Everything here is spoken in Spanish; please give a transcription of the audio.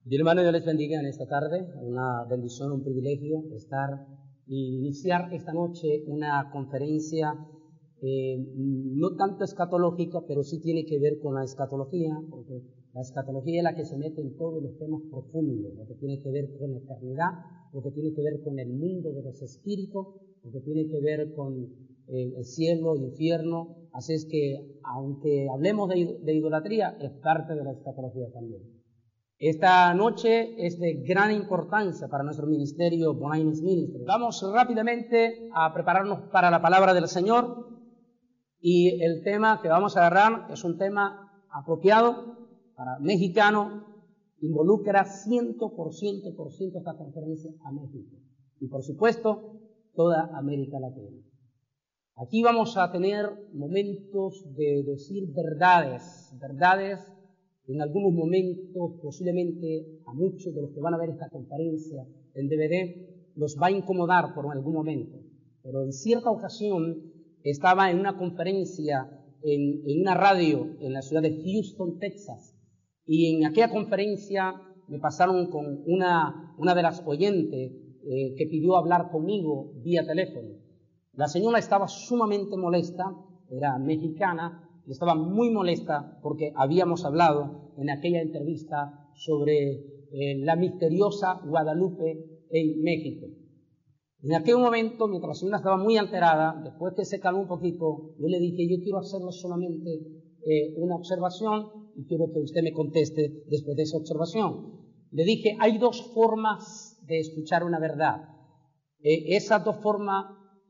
Mi hermano, Dios les bendiga en esta tarde. Una bendición, un privilegio estar y iniciar esta noche una conferencia no tanto escatológica, pero sí tiene que ver con la escatología, porque la escatología es la que se mete en todos los temas profundos, lo que tiene que ver con la eternidad, lo que tiene que ver con el mundo de los espíritus, lo que tiene que ver con el cielo, el infierno. Así es que, aunque hablemos de idolatría, es parte de la escatología también. Esta noche es de gran importancia para nuestro ministerio, Bonaimes Ministry. Vamos rápidamente a prepararnos para la palabra del Señor, y el tema que vamos a agarrar es un tema apropiado para mexicano, involucra 100% esta conferencia a México y, por supuesto, toda América Latina. Aquí vamos a tener momentos de decir verdades en algunos momentos, posiblemente a muchos de los que van a ver esta conferencia en DVD, los va a incomodar por algún momento. Pero en cierta ocasión estaba en una conferencia en una radio en la ciudad de Houston, Texas, y en aquella conferencia me pasaron con una de las oyentes que pidió hablar conmigo vía teléfono. La señora estaba sumamente molesta, era mexicana, y estaba muy molesta porque habíamos hablado en aquella entrevista sobre la misteriosa Guadalupe en México. En aquel momento, mientras la señora estaba muy alterada, después que se calmó un poquito, yo le dije, yo quiero hacerle solamente una observación y quiero que usted me conteste después de esa observación. Le dije, hay dos formas de escuchar una verdad. Esas dos formas